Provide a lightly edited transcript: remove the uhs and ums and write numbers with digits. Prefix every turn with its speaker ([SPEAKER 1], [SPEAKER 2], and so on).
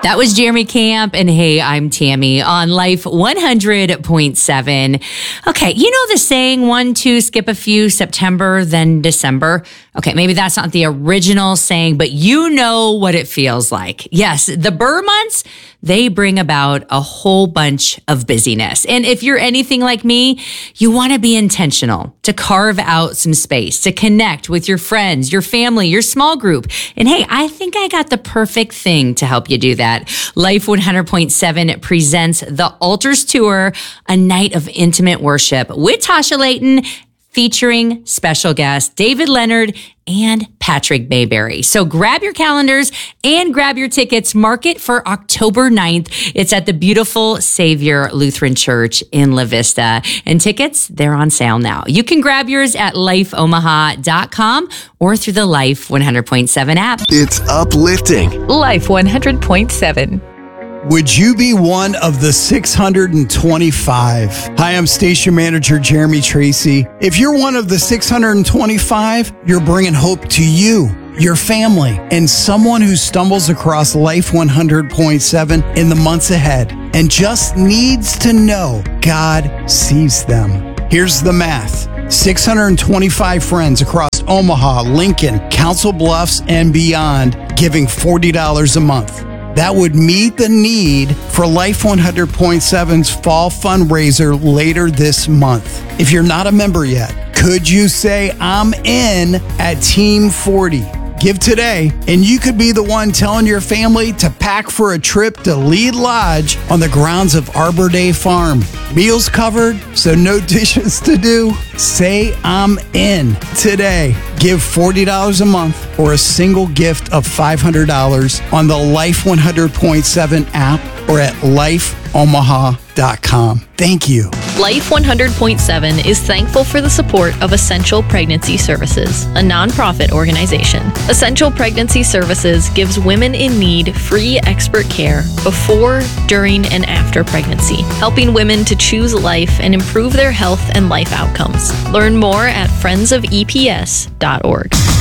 [SPEAKER 1] That was Jeremy Camp, and hey, I'm Tammy on Life 100.7. Okay, you know the saying, 1, 2, skip a few, September, then December? Okay, maybe that's not the original saying, but you know what it feels like. Yes, the Burr months, they bring about a whole bunch of busyness. And if you're anything like me, you want to be intentional, to carve out some space, to connect with your friends, your family, your small group. And hey, I think I got the perfect thing to help you do that. Life 100.7 presents the Altars Tour, a night of intimate worship with Tasha Layton, featuring special guests David Leonard and Patrick Mayberry. So grab your calendars and grab your tickets. Mark it for October 9th. It's at the beautiful Savior Lutheran Church in La Vista. And tickets, they're on sale now. You can grab yours at lifeomaha.com or through the Life 100.7 app.
[SPEAKER 2] It's uplifting.
[SPEAKER 3] Life 100.7.
[SPEAKER 4] Would you be one of the 625? Hi, I'm Station Manager Jeremy Tracy. If you're one of the 625, you're bringing hope to you, your family, and someone who stumbles across Life 100.7 in the months ahead and just needs to know God sees them. Here's the math. 625 friends across Omaha, Lincoln, Council Bluffs, and beyond giving $40 a month. That would meet the need for Life 100.7's fall fundraiser later this month. If you're not a member yet, could you say, I'm in at Team 40? Give today, and you could be the one telling your family to pack for a trip to Lead Lodge on the grounds of Arbor Day Farm. Meals covered, so no dishes to do. Say I'm in today. Give $40 a month or a single gift of $500 on the Life 100.7 app or at lifeomaha.com. Thank you.
[SPEAKER 3] Life 100.7 is thankful for the support of Essential Pregnancy Services, a nonprofit organization. Essential Pregnancy Services gives women in need free expert care before, during, and after pregnancy, helping women to choose life and improve their health and life outcomes. Learn more at friendsofeps.org.